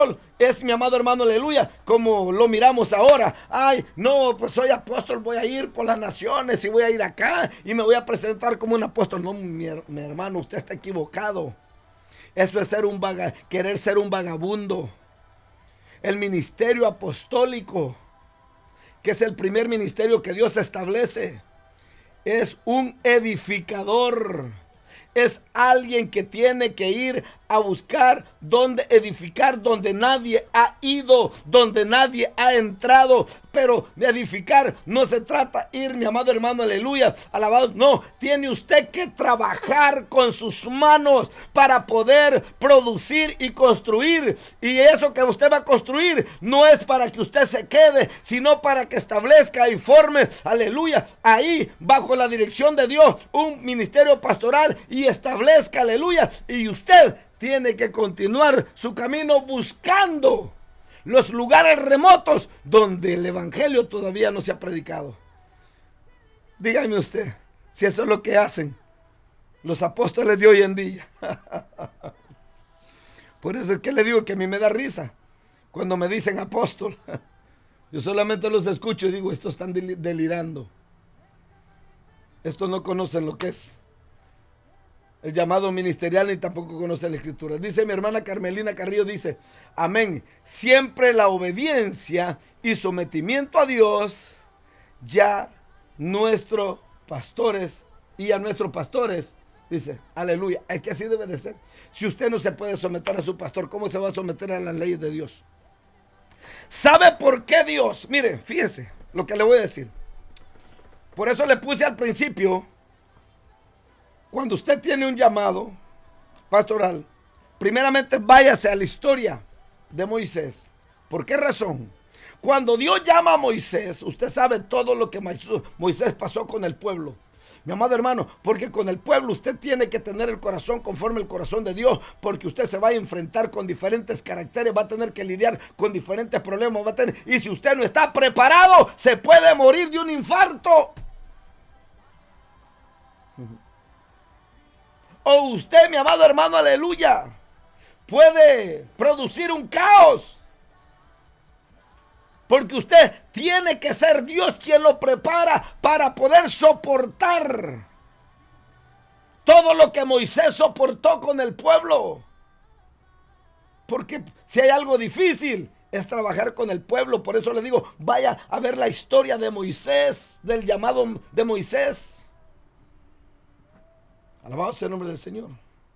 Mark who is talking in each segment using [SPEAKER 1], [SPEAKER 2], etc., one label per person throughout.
[SPEAKER 1] es, mi amado hermano, aleluya, como lo miramos ahora. Ay, no, pues soy apóstol, voy a ir por las naciones y voy a ir acá y me voy a presentar como un apóstol. No, mi hermano, usted está equivocado. Eso es querer ser un vagabundo. El ministerio apostólico, que es el primer ministerio que Dios establece, es un edificador. Es alguien que tiene que ir a buscar donde edificar, donde nadie ha ido, donde nadie ha entrado. Pero de edificar no se trata ir, mi amado hermano, aleluya, alabado. No, tiene usted que trabajar con sus manos para poder producir y construir. Y eso que usted va a construir no es para que usted se quede, sino para que establezca y forme, aleluya, ahí bajo la dirección de Dios, un ministerio pastoral y establezca, aleluya. Y usted tiene que continuar su camino buscando los lugares remotos donde el evangelio todavía no se ha predicado. Dígame usted si eso es lo que hacen los apóstoles de hoy en día. Por eso es que le digo que a mí me da risa cuando me dicen apóstol. Yo solamente los escucho y digo, estos están delirando. Estos no conocen lo que es el llamado ministerial ni tampoco conoce la escritura. Dice mi hermana Carmelina Carrillo, dice, amén, siempre la obediencia y sometimiento a Dios, ya nuestros pastores y a nuestros pastores, dice, aleluya, es que así debe de ser. Si usted no se puede someter a su pastor, ¿cómo se va a someter a las leyes de Dios? ¿Sabe por qué Dios? Mire, fíjese lo que le voy a decir. Por eso le puse al principio, cuando usted tiene un llamado pastoral, primeramente váyase a la historia de Moisés. ¿Por qué razón? Cuando Dios llama a Moisés, usted sabe todo lo que Moisés pasó con el pueblo. Mi amado hermano, porque con el pueblo usted tiene que tener el corazón conforme al corazón de Dios, porque usted se va a enfrentar con diferentes caracteres, va a tener que lidiar con diferentes problemas, y si usted no está preparado, se puede morir de un infarto. O usted, mi amado hermano, aleluya, puede producir un caos. Porque usted tiene que ser Dios quien lo prepara para poder soportar todo lo que Moisés soportó con el pueblo. Porque si hay algo difícil es trabajar con el pueblo. Por eso le digo, vaya a ver la historia de Moisés, del llamado de Moisés. Alabado sea el nombre del Señor.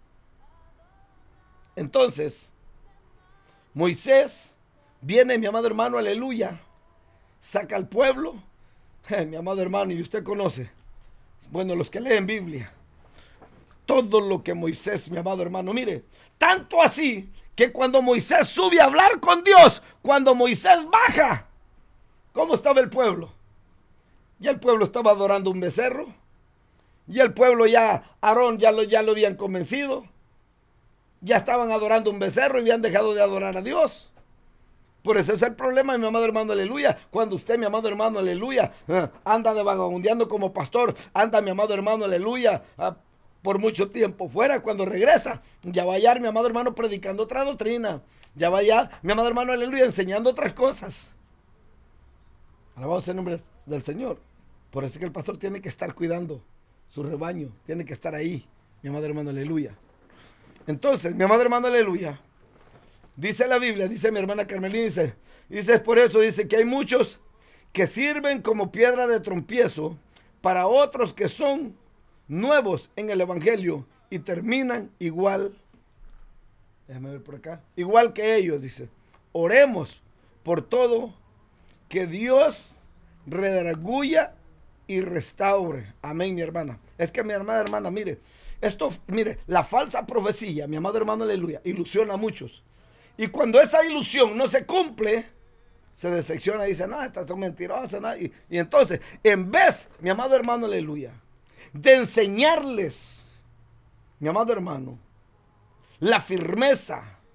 [SPEAKER 1] Entonces, Moisés viene, mi amado hermano, aleluya, saca al pueblo, mi amado hermano, y usted conoce, bueno, los que leen Biblia, todo lo que Moisés, mi amado hermano, mire, tanto así que cuando Moisés sube a hablar con Dios, cuando Moisés baja, ¿cómo estaba el pueblo? Ya el pueblo estaba adorando un becerro. Y el pueblo ya, Aarón ya lo habían convencido. Ya estaban adorando un becerro y habían dejado de adorar a Dios. Por eso es el problema, mi amado hermano, aleluya. Cuando usted, mi amado hermano, aleluya, anda de vagabundeando como pastor, anda, mi amado hermano, aleluya, por mucho tiempo fuera, cuando regresa, ya va a hallar, mi amado hermano, predicando otra doctrina. Ya va a hallar, mi amado hermano, aleluya, enseñando otras cosas. Alabado sea el nombre del Señor. Por eso es que el pastor tiene que estar cuidando su rebaño, tiene que estar ahí, mi amado hermano, aleluya. Entonces, mi amado hermano, aleluya, dice la Biblia, dice mi hermana Carmelina, dice por eso, dice que hay muchos que sirven como piedra de tropiezo para otros que son nuevos en el evangelio y terminan igual, déjame ver por acá, igual que ellos, dice. Oremos por todo, que Dios redarguya y restaure. Amén, mi hermana. Es que mi hermana, mire, la falsa profecía, mi amado hermano, aleluya, ilusiona a muchos. Y cuando esa ilusión no se cumple, se decepciona y dice, no, estas son mentirosas, ¿no? Y entonces, en vez, mi amado hermano, aleluya, de enseñarles, mi amado hermano, la firmeza,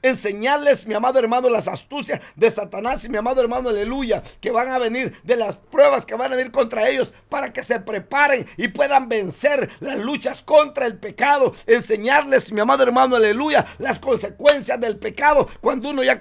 [SPEAKER 1] enseñarles, mi amado hermano, las astucias de Satanás y mi amado hermano, aleluya, que van a venir, de las pruebas que van a venir contra ellos, para que se preparen y puedan vencer las luchas contra el pecado. Enseñarles, mi amado hermano, aleluya, las consecuencias del pecado cuando uno ya